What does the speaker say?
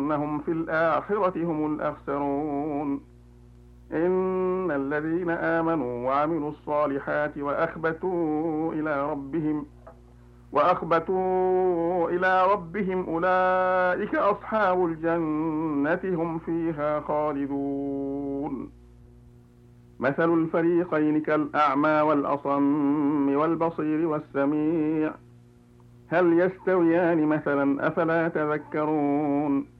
أنهم في الآخرة هم الأخسرون. إن الذين آمنوا وعملوا الصالحات وأخبتوا إلى ربهم أولئك أصحاب الجنة هم فيها خالدون. مثل الفريقين كالأعمى والأصم والبصير والسميع هل يستويان مثلا؟ أفلا تذكرون.